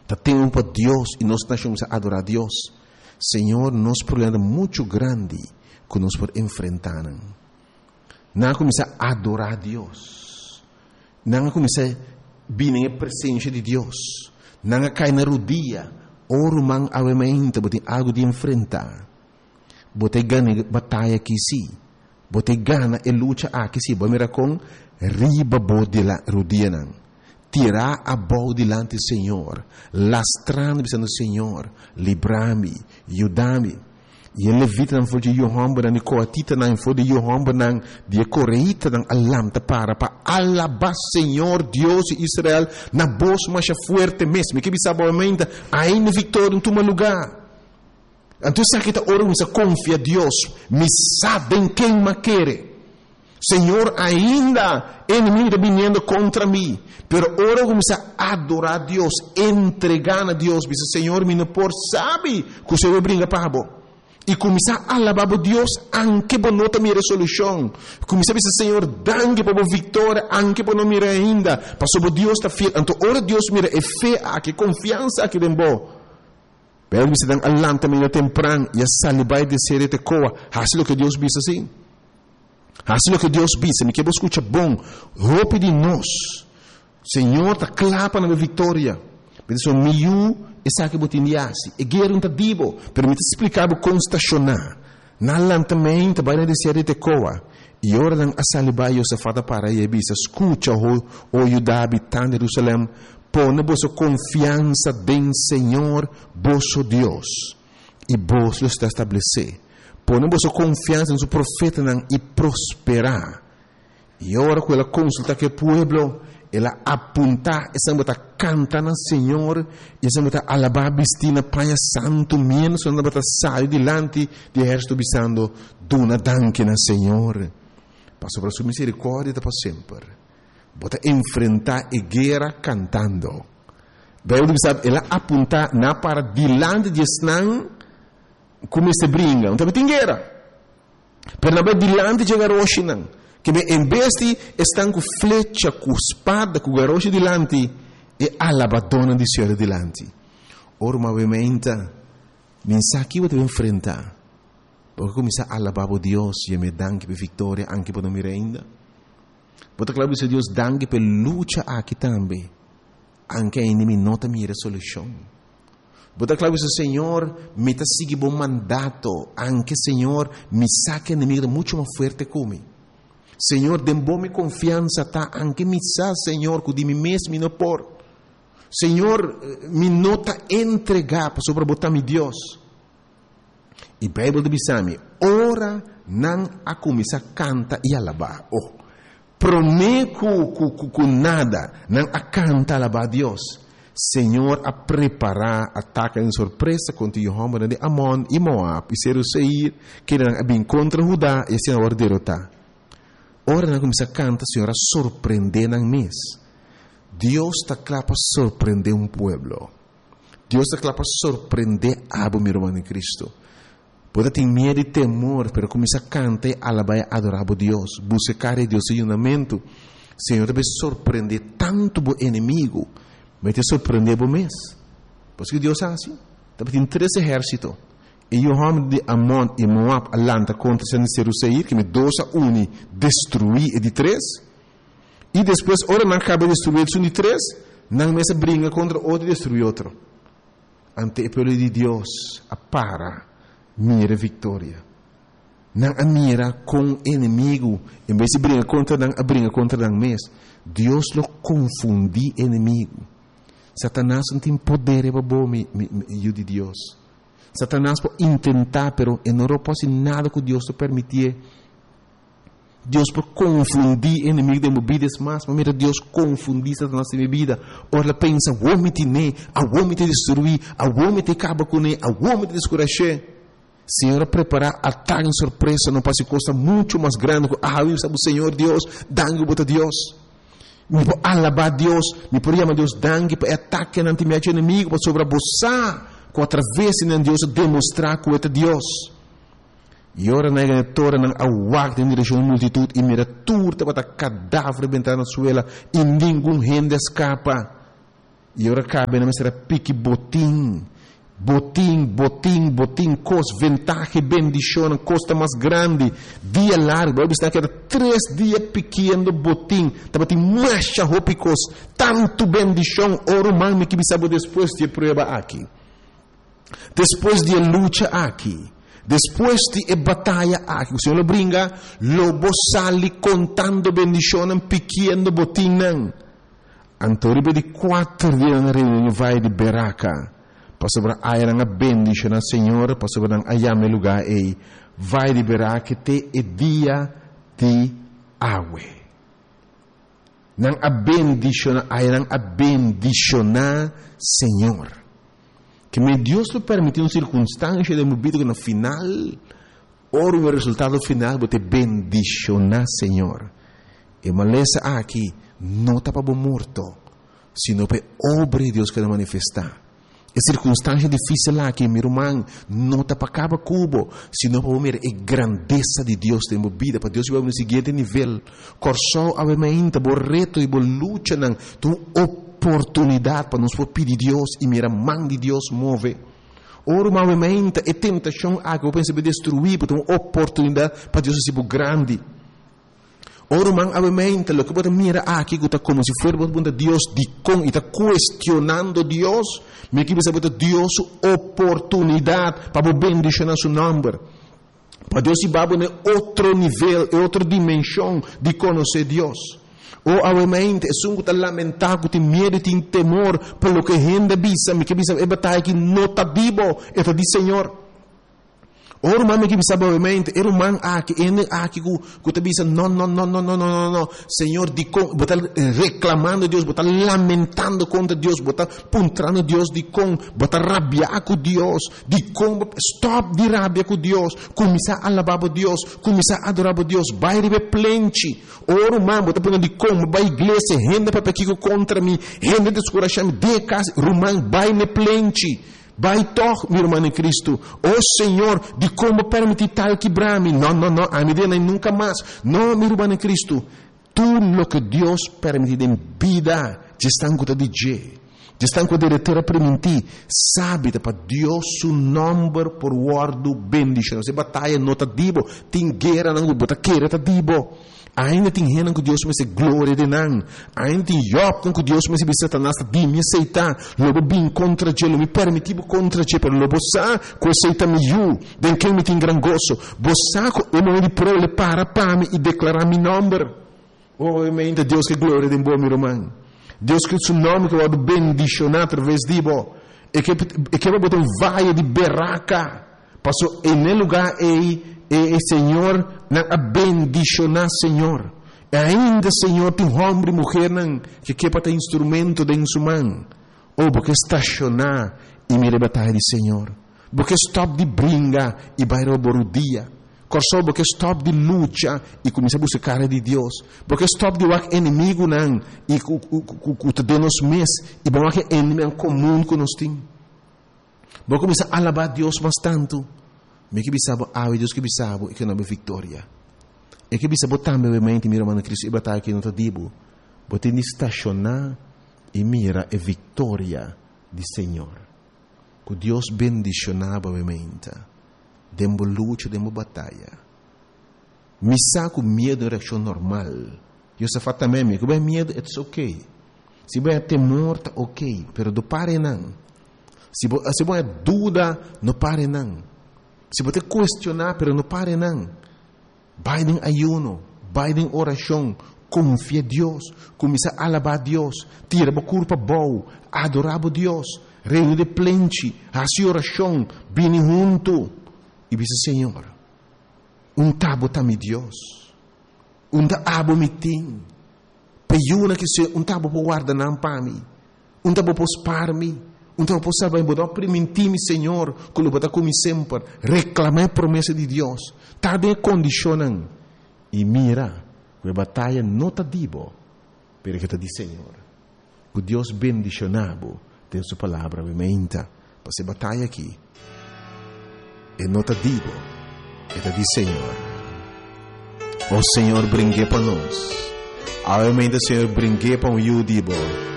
Temos para Deus e nós estamos a adorar a Deus. Senhor, nosso problema é muito grande que nós podemos enfrentar. Não começar a adorar a Deus. Não começar a vir na presença de Deus. Não cair na rodilha. Oro man avementa, botem algo de enfrentar. Botem ganha batalha aqui sim. Botem gana e luta aqui sim. Bamira com riba de la rodilha não. Tirar a boa delante do Senhor. Lastrando dizendo Senhor, livra-me, ajuda-me. E ele levita não foi de Yohamba não, Nicoatita não foi de Yohamba não, de Coreita não, alamta para alabar Senhor Deus de Israel na voz mais forte mesmo. Que bisabamente ainda vitória em todo lugar. Então sabe que ora você confia a Deus, me sabem quem me quer. Senhor, ainda inimigo vindo contra mim, pero ora começa a adorar a Deus, entregar a Deus, diz Senhor, me não por sabe que o Senhor brinca para bo. E começar a alabar a Deus, anche por nota minha resolução. Começar a dizer, Senhor, danke por a vitória, anche por não mirar ainda. Passou Deus está fiel. Então, ora Deus mira é fé aqui, confiança aqui dentro. Pero você dá alanta minha temprano e a salibai de ser te coa. Assim o que Deus diz assim. Assim o que Deus diz. Me que você escuta bom. Roupa de nós. Senhor, está clapa na minha vitória. Mas o meu essa que botindiasi e guerra não dibo permite explicar como estacionar na lantamento vai dizer de coa e ora não asalibai o safada para e bisa escuta o ajudar habitante de Jerusalém põe vossa confiança em Senhor vosso Deus e vos lo está estabelecer põe vossa confiança no seu profeta e prosperar e ora com ela consulta que o povo ela apunta, essa bota canta na Senhor, essa bota alabar bistina panha santo menos, essa bota sai delante de exército bisando, duna danke na Senhor. Passou para sua misericórdia para sempre. Bota enfrentar a guerra cantando. Bem, sabe, ela apunta na para delante de Snan, como se brinca, não tem guerra. Pero na delante de Garoshinan. Que em vez de estar com flecha, com espada, com garoche delante, e alabadona de Senhor delante. Ora, obviamente, nem sabe que eu devo enfrentar. Porque começar a alabar a Deus, e me danke por vitória, anche por não me ainda. Porque claro que Deus danke por luta aqui também. Anche a inimigo nota minha resolução. Porque claro que o Senhor me está seguindo bom mandato, anche Senhor me saque inimigo muito mais forte comigo. Senhor, dê-me confiança, tá? Anche me sa, Senhor, que de mim mesmo me não por. Senhor, me nota entregar para sobre botar me Deus. E Bíblia de Bisami, ora não a começar a cantar e alabar. Oh, prometo com nada, não a cantar alabar a Deus. Senhor, a preparar ataque em surpresa contra Jehová de Amon e Moab e Seir, que não bem contra Judá e assim a derrotar. Ora não começa a cantar, Senhor, a surpreender na mês. Deus está claro para surpreender povo. Deus está claro para surpreender a meu irmão em Cristo. Pode ter medo e temor, mas começa a cantar e alabar e adorar a Deus. Buscar a Deus em unamento. Senhor, deve surpreender tanto o inimigo, mas te surpreender o mês. Porque Deus é assim. Deve ter 3 exércitos. E Jehová de Amon e Moab alanta contra Seir, que me 2-1 destruir e de 3. E depois, ora não acaba de destruir o de 3, não mais brinca contra outro e destruir outro. Ante o poder de Deus, para mira vitória. Não a mira com inimigo, em vez de brincar contra não, a brinca contra não mesmo. Deus lo confundi inimigo. Satanás não tem poder para bom me de Deus. Satanás pode tentar, pero não pode nada que Deus te permitir. Deus pode confundir inimigo de movidas mas mira Deus confundir Satanás em minha vida. Ora pensa, vou me tirar, vou me destruir, vou me acabar com ele, vou me descuracher. Senhor, preparar ataque em surpresa, não pode custar muito mais grande. Eu sabe o Senhor Deus, dangue para Deus. Me pode alabar Deus, me pode chamar Deus, dangue para ataque ante meu inimigo, para sobreabusar. Através de Deus demonstrar que é Deus. E ora na igreja não aguarda em direção à multidão e mira turta para cadáver bentar na suela e nenhum gente escapa. E agora cabe na será pique botim, cos, ventaja, bendição, costa mais grande, dia largo, eu está que era 3 dias pequeno botim, estava tem marcha ropicos, tanto bendição, oro mami que sabe depois de prova aqui, depois de luta aqui, depois de batalha aqui, o Senhor brinca, lobo sali contando bendição, pequeno botim não, antoribe de 4 dias na reunião vai de Beraca. Pastor ayang bendition na Senhor, pastor nang ayame lugar ei vai liberar que te e dia de awe. Nang bendition ayang bendicionar Senhor. Que me Deus lo permitiu uma circunstância de movido que no final ora o resultado final bote bendicionar Senhor. E malesa aqui não tá para morto, sino para obra de Deus que vai manifestar. É circunstância difícil lá que meu irmão não está para acabar cubo, sino para ver a grandeza de Deus em minha vida, para Deus vai no seguinte nível. Corso obviamente, bo reto e bo luta não, tu oportunidade para nos pedir Deus e mira mão de Deus move. Ora, obviamente, a tentação que eu penso destruir, para uma oportunidade para Deus ser grande. Ora, obviamente, lo que você mira aqui está como se fosse Deus de com e está questionando Deus, mas que você bota Deus oportunidade para bendicionar seu nome, para Deus ir para outro nível, outra dimensão de conhecer Deus. Ou obviamente, é um que está lamentado, que tem medo, tem temor, pelo que gente bisa, mas que bisa é batalha que não está vivo, é de Senhor. Ora mami que sabe obviamente era man aqui que te bisa não Senhor de com botar reclamando Deus, botar lamentando contra Deus, botar puntrando Deus de com botar rabia com Deus de com stop de rabia com Deus, começar a alabar Deus, começar a adorar Deus, vai receber plente. Ora man botar punando de com vai igreja gente para que contra mim, gente descorachar de casa, rumang vai ne plente. Vai toch, meu irmão em Cristo. Oh Senhor, de como permitir tal quebrar-me? Não, a medida nem nunca mais. Não, meu irmão em Cristo. Tudo o que Deus permite em vida, já está com de Deus. Já está com de ter a permitir. Sabe, para Deus o nome por guardo bendição. Se batalha não está dibo, tem guerra não, bota queira está dibo. Ainda tem gente que Deus me se glória de não. Ainda tem Job que Deus me se Satanás de me aceitar. Logo bem contra ele, me permitiu contra ele, pero logo sa que aceita me eu, den que me tem gran gozo. Bosa ko eu me prole para me e declarar meu nome. Obviamente Deus que glória de bom meu irmão. Deus que o seu nome que vai bendicionar através de bo. E que vai botar vai de Beraca. Passou em lugar e Senhor na bendicionar Senhor. E ainda Senhor tem homem e mulher que quer ter instrumento de sua mão. Ou porque estacionar e me batalha de Senhor. Porque stop de brinca e vai roubar o dia. Corso porque stop de luta e começa a buscar de Deus. Porque stop de o inimigo não e que te nos mês e bom que inimigo comum que nós temos. Porque começa a alabar Deus bastante. Me que bisabo Deus que bisabo e que não é vitória. E que bisabo também obviamente meu irmão Cristo e batalha que não está dibo. Bote ni estacionar e mira a vitória do Senhor. Que Deus bendicionava obviamente. Dembo luta, dembo batalha. Me saco medo é reação normal. Eu só faço também, que bem medo, it's okay. Se bem temor, tá ok, pero do pare não. Se bem dúvida, não pare não. Se você questionar, pero não pare não. Vai em ayuno, vai em oração, confia em Deus, começa a alabar Deus, tira a culpa boa, adorar a Deus, reino de plente, assim oração, bem junto. E diz Senhor, tabo também Deus, tabo me tem, peiuna que se tabo por guardar não para mim, tabo por spar-me, tabo por saber, vou permitir-me Senhor, que eu vou como sempre, reclamar a promessa de Deus, tá de condicionam, e mira, que a batalha não está dibo, pero que está de Senhor, que Deus bendicionado, tem sua palavra, obviamente, para essa batalha aqui. E não está digo, está de Senhor. O Senhor brinque para nós. Obviamente o Senhor brinque para o dibo.